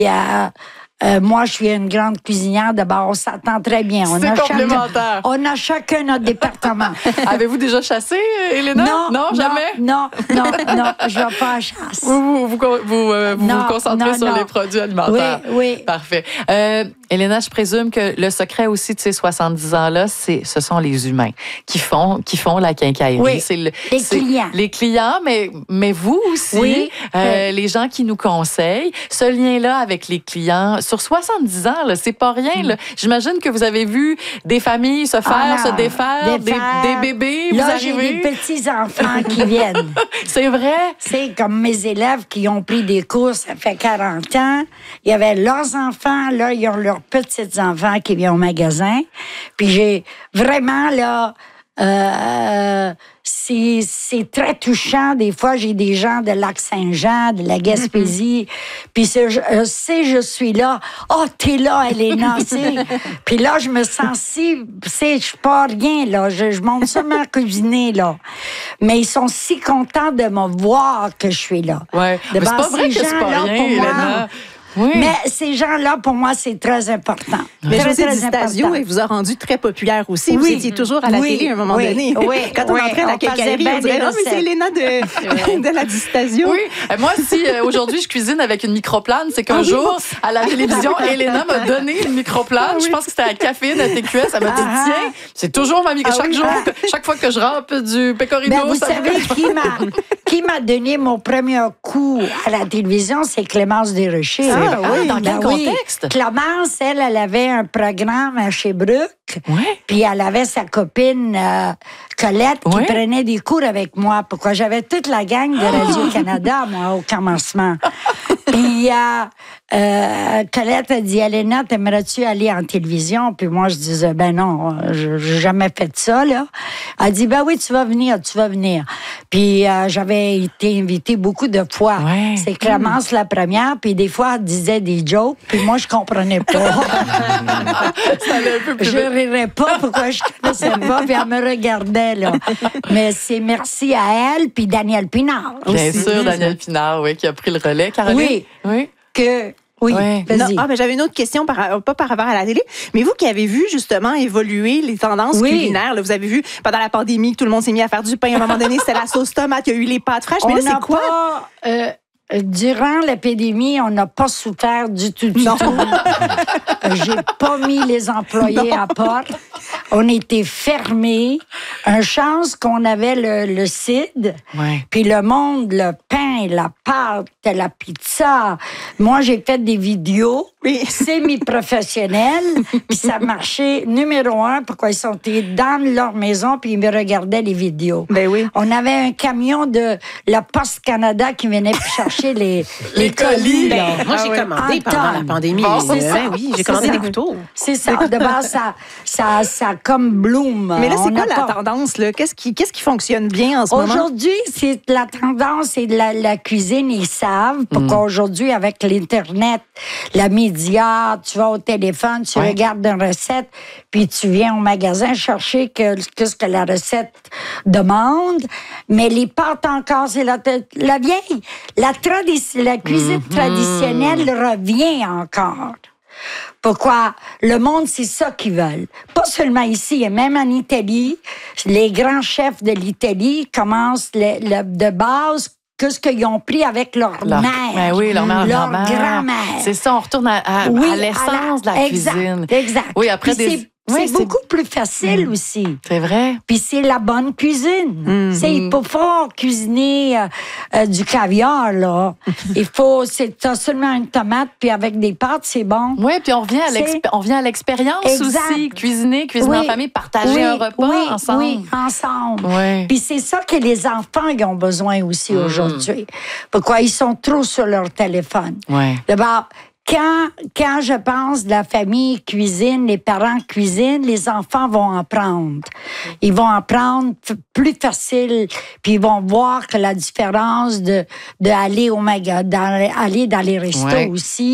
Moi, je suis une grande cuisinière. D'abord, on s'entend très bien. C'est complémentaire. On a chacun notre département. Avez-vous déjà chassé, Elena? Non, jamais? Non, je ne vais pas à la chasse. Vous vous concentrez sur les produits alimentaires. Oui. Parfait. Elena, je présume que le secret aussi de ces 70 ans-là, ce sont les humains qui font la quincaillerie. Oui, les clients. Les clients, mais vous aussi, les gens qui nous conseillent. Ce lien-là avec les clients, sur 70 ans, là, c'est pas rien. Là. J'imagine que vous avez vu des familles se défaire, des bébés. Là, vous arrivez. j'ai des petits-enfants qui viennent. C'est vrai? C'est comme mes élèves qui ont pris des cours, ça fait 40 ans. Il y avait leurs enfants, là, ils ont leurs petits-enfants qui viennent au magasin. Puis j'ai vraiment, là... c'est très touchant. Des fois, j'ai des gens de Lac-Saint-Jean, de la Gaspésie. Puis je suis là. Oh, t'es là, Elena. Puis là, je me sens je suis pas rien, là. Je monte seulement cuisiner, là. Mais ils sont si contents de me voir que je suis là. Ouais. Mais c'est pas vrai que c'est pas rien, Elena. Oui. Mais ces gens-là, pour moi, c'est très important. Mais José Di Stasio, il vous a rendu très populaire aussi. Vous étiez toujours à la télé à un moment donné. Quand on entrait à la quincaillerie, on dirait « Non, mais c'est Elena de la Di Stasio. » Oui. Moi, si aujourd'hui, je cuisine avec une microplane, c'est qu'un jour, à la télévision, Elena m'a donné une microplane. Je pense que c'était à Caféine, à TQS. Elle m'a dit « Tiens, c'est toujours ma microplane. Chaque fois que je rampe du pecorino... » Vous savez qui m'a donné mon premier coup à la télévision? C'est Clémence Desrochers. Dans quel contexte? Clémence, elle avait un programme à Sherbrooke. Puis elle avait sa copine Colette qui prenait des cours avec moi. Pourquoi j'avais toute la gang de Radio-Canada, moi, au commencement. Puis Colette a dit, Elena, t'aimerais-tu aller en télévision? Puis moi, je disais, ben non, j'ai jamais fait ça, là. Elle a dit, ben oui, tu vas venir. Puis j'avais été invitée beaucoup de fois. C'est Clémence la première, puis des fois, elle disait des jokes, puis moi, je comprenais pas. Je rirais pas pourquoi je connaissais pas, puis elle me regardait, là. Mais c'est merci à elle, puis Daniel Pinard. Bien sûr, Daniel Pinard, qui a pris le relais. Caroline? Oui. Vas-y. Mais j'avais une autre question, pas par rapport à la télé, mais vous qui avez vu justement évoluer les tendances culinaires, là, vous avez vu pendant la pandémie que tout le monde s'est mis à faire du pain. À un moment donné, c'était la sauce tomate, il y a eu les pâtes fraîches. Mais là, c'est quoi? Durant l'épidémie, on n'a pas souffert du tout. J'ai pas mis les employés à porte. On était fermés. Une chance qu'on avait le CID. Puis le monde, le pain, la pâte, la pizza. Moi, j'ai fait des vidéos semi-professionnelles. Puis ça marchait numéro 1. Pourquoi ils sont dans leur maison puis ils me regardaient les vidéos. On avait un camion de la Poste Canada qui venait chercher les colis. Moi, j'ai commandé pendant la pandémie. J'ai commandé des couteaux. C'est ça. De base, ça comme bloom. Mais là, c'est quoi la tendance? Là? Qu'est-ce qui fonctionne bien en ce moment? Aujourd'hui, c'est la tendance, c'est la cuisine. Ils savent. Pourquoi aujourd'hui, avec l'Internet, la média, tu vas au téléphone, tu regardes une recette, puis tu viens au magasin chercher ce que la recette demande. Mais les pâtes encore, c'est la vieille. La cuisine traditionnelle revient encore. Pourquoi? Le monde, c'est ça qu'ils veulent. Pas seulement ici, et même en Italie, les grands chefs de l'Italie commencent de base que ce qu'ils ont pris avec leur mère. Leur grand-mère. C'est ça, on retourne à l'essence de la cuisine. Exact. Oui, après c'est beaucoup plus facile aussi. C'est vrai. Puis c'est la bonne cuisine. Il faut cuisiner du caviar, là. T'as seulement une tomate, puis avec des pâtes, c'est bon. Oui, puis on vient à l'expérience aussi. Cuisiner en famille, partager un repas ensemble. Oui, ensemble. Puis c'est ça que les enfants ils ont besoin aussi aujourd'hui. Pourquoi ils sont trop sur leur téléphone. D'abord, quand je pense de la famille cuisine, les parents cuisinent, les enfants vont apprendre. Ils vont apprendre plus facile, puis ils vont voir que la différence de aller au magasin, aller dans les restos aussi.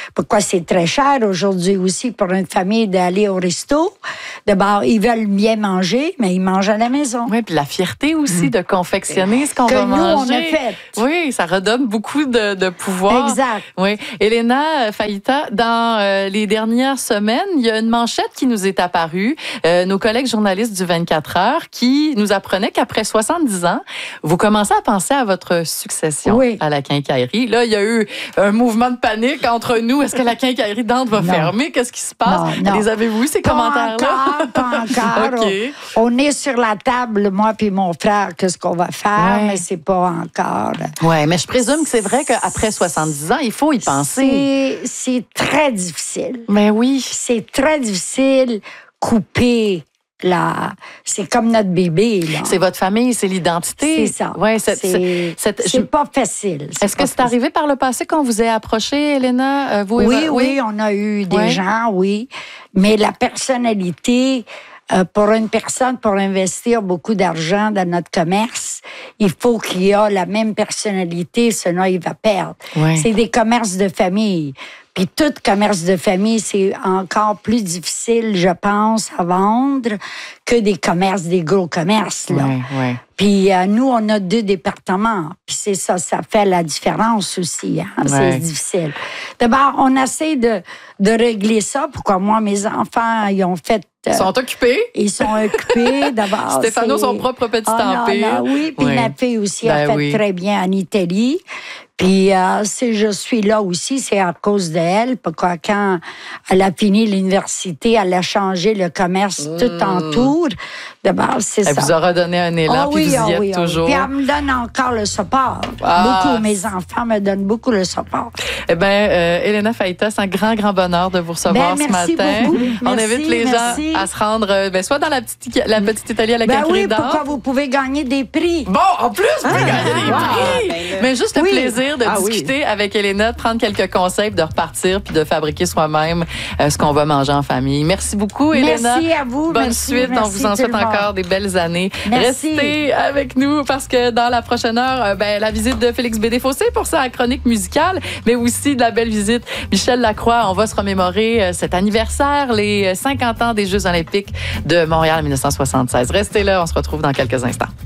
Pourquoi c'est très cher aujourd'hui aussi pour une famille d'aller au resto. D'abord, ils veulent bien manger, mais ils mangent à la maison. Oui, puis la fierté aussi de confectionner ce qu'on va nous, manger. on a fait. Oui, ça redonne beaucoup de pouvoir. Exact. Oui. Elena Faïta, dans les dernières semaines, il y a une manchette qui nous est apparue. Nos collègues journalistes du 24 heures qui nous apprenaient qu'après 70 ans, vous commencez à penser à votre succession à la quincaillerie. Là, il y a eu un mouvement de panique entre nous. Est-ce que la quincaillerie d'Ante va fermer? Qu'est-ce qui se passe? Non. Les avez-vous, ces commentaires-là? Pas encore. Okay. On est sur la table, moi puis mon frère, qu'est-ce qu'on va faire, mais c'est pas encore. Oui, mais je présume que c'est vrai qu'après 70 ans, il faut y penser. C'est très difficile. Mais oui. C'est très difficile couper. Là, c'est comme notre bébé. Là. C'est votre famille, c'est l'identité. C'est ça. Ouais, c'est pas facile. Est-ce que c'est arrivé par le passé qu'on vous ait approché, Elena? Oui, on a eu des gens, mais la personnalité, pour une personne, pour investir beaucoup d'argent dans notre commerce, il faut qu'il y ait la même personnalité, sinon il va perdre. Ouais. C'est des commerces de famille. Puis tout commerce de famille, c'est encore plus difficile, je pense, à vendre que des gros commerces. Là. Ouais. Puis nous, on a 2 départements. Puis c'est ça fait la différence aussi. Hein? C'est difficile. D'abord, on essaie de régler ça. Pourquoi moi, mes enfants, ils ont fait... Ils sont occupés. Ils sont occupés d'abord. Stéphano, son propre petit empire. Oui, puis ma fille aussi a fait très bien en Italie. Puis si je suis là aussi, c'est à cause d'elle. Pourquoi quand elle a fini l'université, elle a changé le commerce tout autour. D'abord, c'est ça. Elle vous aura donné un élan, puis vous y êtes toujours. Puis elle me donne encore le support. Beaucoup. Mes enfants me donnent beaucoup le support. Eh bien, Elena Faïta, c'est un grand, grand bonheur de vous recevoir ce matin. Beaucoup. On invite les gens à se rendre soit dans la petite Italie à la quincaillerie d'Ante. Pourquoi vous pouvez gagner des prix. Bon, en plus, vous pouvez gagner des prix. Mais juste le plaisir de discuter avec Elena, de prendre quelques conseils, de repartir puis de fabriquer soi-même ce qu'on va manger en famille. Merci beaucoup, Elena. Merci à vous. Bonne suite. On vous en souhaite encore des belles années. Merci. Restez avec nous parce que dans la prochaine heure, la visite de Félix Bédé-Fossé pour sa chronique musicale, mais aussi de la belle visite Michel Lacroix. On va se remémorer cet anniversaire, les 50 ans des Jeux olympiques de Montréal en 1976. Restez là, on se retrouve dans quelques instants.